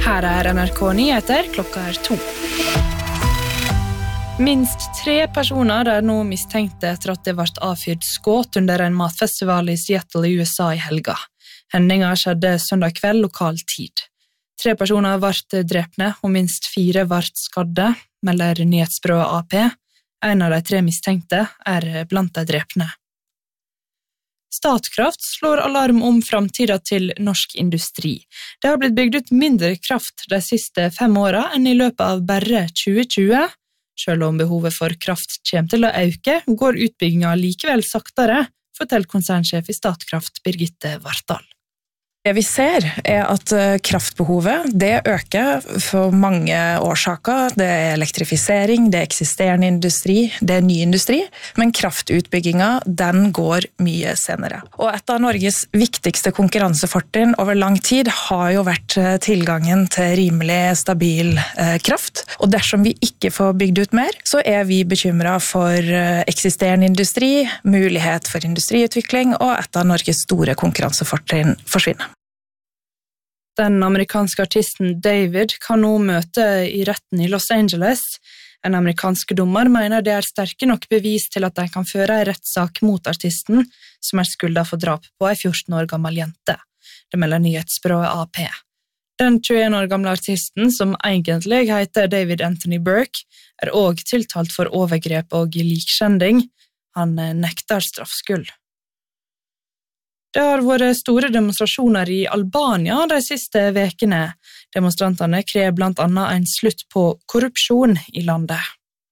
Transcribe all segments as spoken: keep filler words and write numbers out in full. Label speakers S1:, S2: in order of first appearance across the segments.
S1: Her er N R K Nyheter, klokka er to. Minst tre personer er nå mistenkte etter at det ble avfyrt skudd under en matfestival i Seattle i U S A i helga. Hendingen skjedde søndag kveld lokal tid. Tre personer ble drepne og minst fire ble skadde, melder nyhetsbyrået A P. En av de tre mistenkte er blant de drepne. Statkraft slår alarm om framtida til norsk industri. Det har blitt bygd ut mindre kraft de siste fem åra enn i løpet av bare tjue tjue. Selv om behovet for kraft kommer til å øke, går utbygginga likevel saktere, forteller konsernsjef i Statkraft Birgitte Vartdal.
S2: Det vi ser er at kraftbehovet det øker for mange årsaker. Det er elektrifisering, det er eksisterende industri, det er ny industri, men kraftutbygginga den går mye senere. Og et av Norges viktigste konkurransefortrinn over lang tid har jo vært tilgangen til rimelig stabil kraft. Og dersom vi ikke får bygd ut mer, så er vi bekymret for eksisterende industri, mulighet for industriutvikling, og et av Norges store konkurransefortrinn forsvinner.
S1: Den amerikanske artisten David kan nå møte i retten i Los Angeles. En amerikansk dommer mener det er sterke nok bevis til at de kan føre en rettssak mot artisten, som er skyldet for drap på en fjorten år gammel jente. Det melder nyhetsbyrået A P. Den tjueen år gamle artisten, som egentlig heter David Anthony Burke, er også tiltalt for overgrep og likskjending. Han nekter straffskyld. Det har vært store demonstrasjoner i Albania de siste vekene. Demonstrantene krever blant annet en slutt på korrupsjon i landet.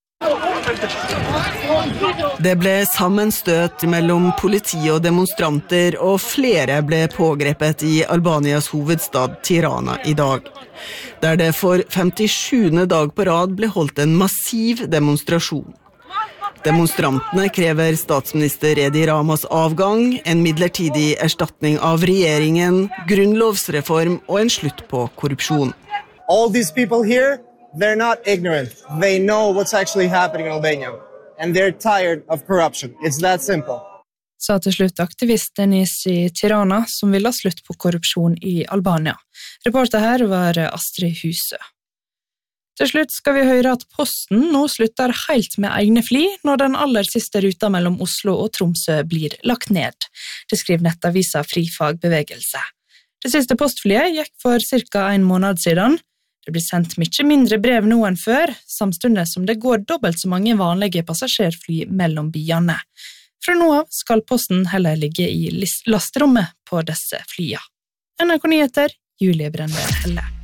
S3: Det ble sammenstøt mellom politi og demonstranter, og flere ble pågrepet i Albanias hovedstad Tirana i dag, der det for femtisjuende dag på rad ble holdt en massiv demonstrasjon. Demonstrantene krever statsminister Edi Ramas avgang, en midlertidig erstatning av regjeringen, grunnlovsreform og en slutt på korrupsjon.
S4: All these people here, they're not ignorant. They know what's actually happening in Albania. And they're tired of corruption. It's that simple.
S1: Sa til slutt aktivist Denis i Tirana, som vil ha slutt på korrupsjon i Albania. Reporter her var Astrid Huse. Til slutt skal vi høre at Posten nå slutter helt med egne fly når den aller siste ruta mellom Oslo og Tromsø blir lagt ned. Det skriver nettavisa Frifagbevegelse. Det siste postflyet gikk for cirka en måned siden. Det blir sendt mye mindre brev nå enn før, samtidig som det går dobbelt så mange vanlige passasjerfly mellom byene. Fra nå av skal Posten heller ligge i lasterommet på disse flyene. N R K Nyheter, Julie Brende Helle.